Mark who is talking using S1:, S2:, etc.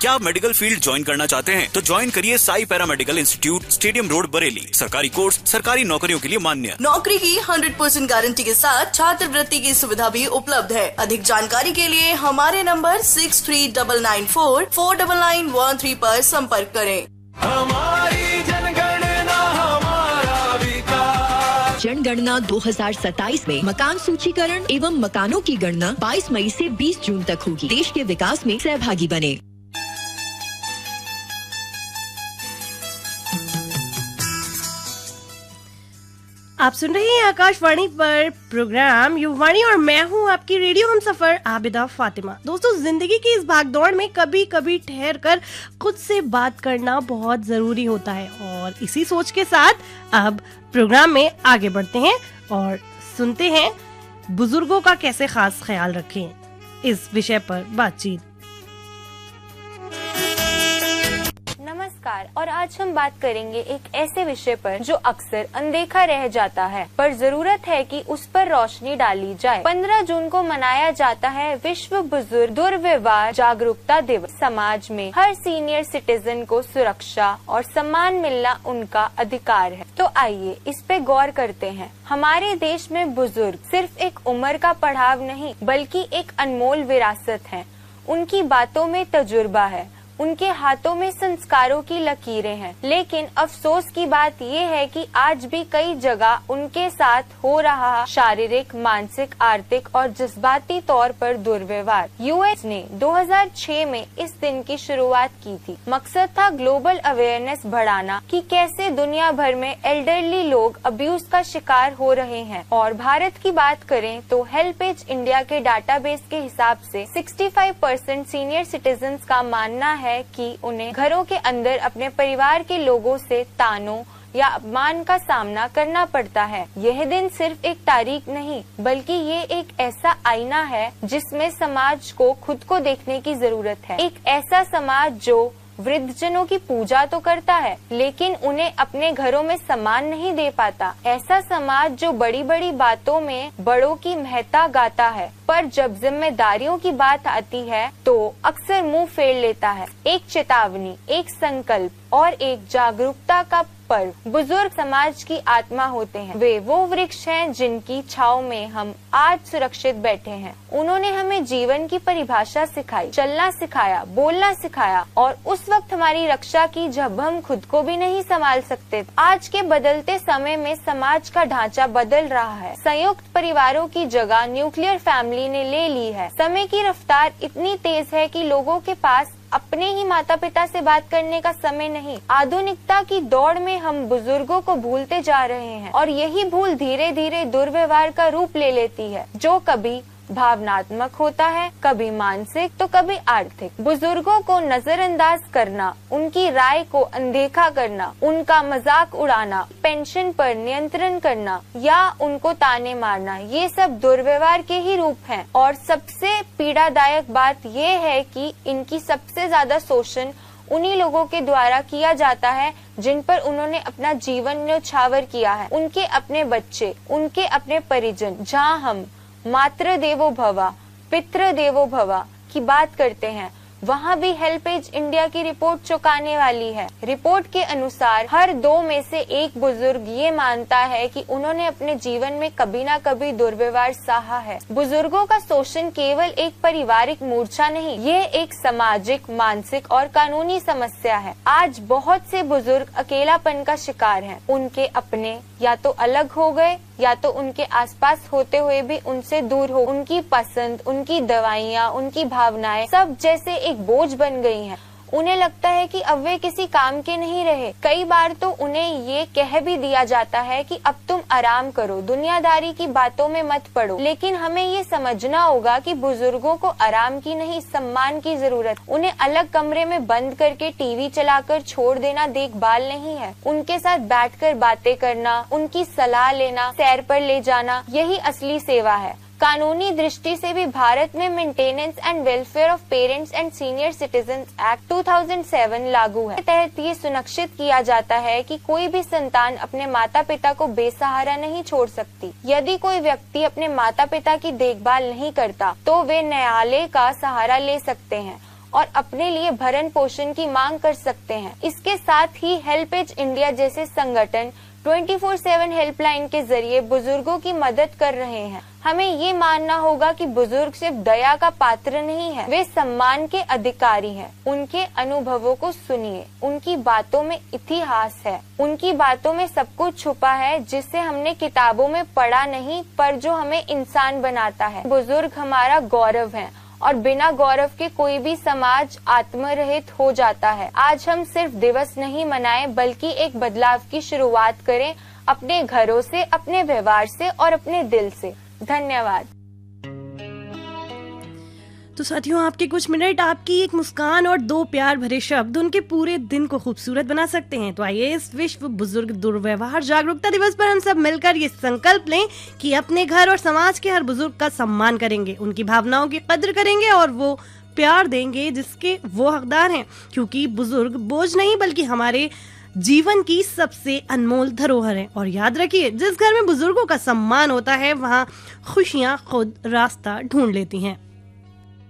S1: क्या आप medical field join करना चाहते हैं तो ज्वाइन करिए Sai paramedical institute, stadium road, Bareilly. सरकारी कोर्स, सरकारी नौकरियों के लिए मान्य।
S2: नौकरी की 100% गारंटी के साथ छात्रवृत्ति की सुविधा भी उपलब्ध है। अधिक जानकारी के लिए हमारे नंबर 6399449913 पर संपर्क करें।
S3: हमारी जनगणना हमारा विकास।
S4: जनगणना 2027 में मकान सूचीकरण एवं मकानों की गणना 22 मई से 20 जून तक होगी। देश के विकास में सहभागी बने।
S5: आप सुन रहे हैं आकाशवाणी पर प्रोग्राम युवाणी और मैं हूं आपकी रेडियो हमसफर आबिदा फातिमा। दोस्तों, जिंदगी की इस भागदौड़ में कभी कभी ठहर कर खुद से बात करना बहुत जरूरी होता है और इसी सोच के साथ अब प्रोग्राम में आगे बढ़ते हैं और सुनते हैं बुजुर्गों का कैसे खास ख्याल रखें, इस विषय पर बातचीत।
S6: नमस्कार, और आज हम बात करेंगे एक ऐसे विषय पर जो अक्सर अनदेखा रह जाता है, पर जरूरत है कि उस पर रोशनी डाली जाए। 15 जून को मनाया जाता है विश्व बुजुर्ग दुर्व्यवहार जागरूकता दिवस। समाज में हर सीनियर सिटीजन को सुरक्षा और सम्मान मिलना उनका अधिकार है। तो आइए इस पे गौर करते हैं। हमारे देश में बुजुर्ग सिर्फ एक उम्र का पड़ाव नहीं, बल्कि एक अनमोल विरासत है। उनकी बातों में तजुर्बा है, उनके हाथों में संस्कारों की लकीरें हैं। लेकिन अफसोस की बात ये है कि आज भी कई जगह उनके साथ हो रहा शारीरिक, मानसिक, आर्थिक और जज्बाती तौर पर दुर्व्यवहार। यूएस ने 2006 में इस दिन की शुरुआत की थी। मकसद था ग्लोबल अवेयरनेस बढ़ाना कि कैसे दुनिया भर में एल्डरली लोग अब्यूज का शिकार हो रहे हैं। और भारत की बात करें तो हेल्पेज इंडिया के डाटाबेस के हिसाब से 65% सीनियर सिटीजन का मानना है कि उन्हें घरों के अंदर अपने परिवार के लोगों से तानों या अपमान का सामना करना पड़ता है। यह दिन सिर्फ एक तारीख नहीं, बल्कि ये एक ऐसा आईना है जिसमें समाज को खुद को देखने की जरूरत है। एक ऐसा समाज जो वृद्धजनों की पूजा तो करता है, लेकिन उन्हें अपने घरों में सम्मान नहीं दे पाता। ऐसा समाज जो बड़ी बड़ी बातों में बड़ों की महत्ता गाता है, पर जब जिम्मेदारियों की बात आती है तो अक्सर मुंह फेर लेता है। एक चेतावनी, एक संकल्प और एक जागरूकता का पर्व। बुजुर्ग समाज की आत्मा होते हैं। वे वो वृक्ष हैं जिनकी छांव में हम आज सुरक्षित बैठे हैं। उन्होंने हमें जीवन की परिभाषा सिखाई, चलना सिखाया, बोलना सिखाया और उस वक्त हमारी रक्षा की जब हम खुद को भी नहीं संभाल सकते। आज के बदलते समय में समाज का ढांचा बदल रहा है। संयुक्त परिवारों की जगह न्यूक्लियर फैमिली ने ले ली है। समय की रफ्तार इतनी तेज है कि लोगों के पास अपने ही माता पिता से बात करने का समय नहीं। आधुनिकता की दौड़ में हम बुजुर्गों को भूलते जा रहे हैं और यही भूल धीरे धीरे दुर्व्यवहार का रूप ले लेती है, जो कभी भावनात्मक होता है, कभी मानसिक तो कभी आर्थिक। बुजुर्गों को नजरअंदाज करना, उनकी राय को अनदेखा करना, उनका मजाक उड़ाना, पेंशन पर नियंत्रण करना या उनको ताने मारना, ये सब दुर्व्यवहार के ही रूप हैं। और सबसे पीड़ादायक बात ये है कि इनकी सबसे ज्यादा शोषण उन्हीं लोगों के द्वारा किया जाता है जिन पर उन्होंने अपना जीवन न्यौछावर किया है। उनके अपने बच्चे, उनके अपने परिजन। जहाँ हम मातृ देवो भवा, पितृ देवो भवा की बात करते हैं, वहाँ भी हेल्पेज इंडिया की रिपोर्ट चौंकाने वाली है। रिपोर्ट के अनुसार हर 2 में से 1 बुजुर्ग ये मानता है कि उन्होंने अपने जीवन में कभी न कभी दुर्व्यवहार सहा है। बुजुर्गों का शोषण केवल एक पारिवारिक मूर्छा नहीं, ये एक सामाजिक, मानसिक और कानूनी समस्या है। आज बहुत से बुजुर्ग अकेलापन का शिकार हैं। उनके अपने या तो अलग हो गए या तो उनके आसपास होते हुए भी उनसे दूर हो। उनकी पसंद, उनकी दवाइयाँ, उनकी भावनाएं सब जैसे एक बोझ बन गई हैं। उन्हें लगता है कि अब वे किसी काम के नहीं रहे। कई बार तो उन्हें ये कह भी दिया जाता है कि अब तुम आराम करो, दुनियादारी की बातों में मत पड़ो। लेकिन हमें ये समझना होगा कि बुजुर्गों को आराम की नहीं, सम्मान की जरूरत। उन्हें अलग कमरे में बंद करके टीवी चलाकर छोड़ देना देखभाल नहीं है। उनके साथ बैठकर बातें करना, उनकी सलाह लेना, सैर पर ले जाना, यही असली सेवा है। कानूनी दृष्टि से भी भारत में maintenance and welfare of parents and senior citizen act 2007 लागू है। इसके तहत ये सुनिश्चित किया जाता है कि कोई भी संतान अपने माता पिता को बेसहारा नहीं छोड़ सकती। यदि कोई व्यक्ति अपने माता पिता की देखभाल नहीं करता तो वे न्यायालय का सहारा ले सकते हैं और अपने लिए भरण पोषण की मांग कर सकते हैं। इसके साथ ही हेल्पेज इंडिया जैसे संगठन 24/7 हेल्पलाइन के जरिए बुजुर्गों की मदद कर रहे हैं। हमें ये मानना होगा कि बुजुर्ग सिर्फ दया का पात्र नहीं है, वे सम्मान के अधिकारी हैं। उनके अनुभवों को सुनिए, उनकी बातों में इतिहास है, उनकी बातों में सब कुछ छुपा है जिसे हमने किताबों में पढ़ा नहीं, पर जो हमें इंसान बनाता है। बुजुर्ग हमारा गौरव है और बिना गौरव के कोई भी समाज आत्मरहित हो जाता है। आज हम सिर्फ दिवस नहीं मनाएं, बल्कि एक बदलाव की शुरुआत करें, अपने घरों से, अपने व्यवहार से और अपने दिल से। धन्यवाद।
S5: तो साथियों, आपके कुछ मिनट, आपकी एक मुस्कान और 2 प्यार भरे शब्द उनके पूरे दिन को खूबसूरत बना सकते हैं। तो आइए इस विश्व बुजुर्ग दुर्व्यवहार जागरूकता दिवस पर हम सब मिलकर ये संकल्प लें कि अपने घर और समाज के हर बुजुर्ग का सम्मान करेंगे, उनकी भावनाओं की कद्र करेंगे और वो प्यार देंगे जिसके वो हकदार हैं। क्योंकि बुजुर्ग बोझ नहीं बल्कि हमारे जीवन की सबसे अनमोल धरोहर है। और याद रखिए, जिस घर में बुजुर्गों का सम्मान होता है वहाँ खुशियाँ खुद रास्ता ढूंढ लेती हैं।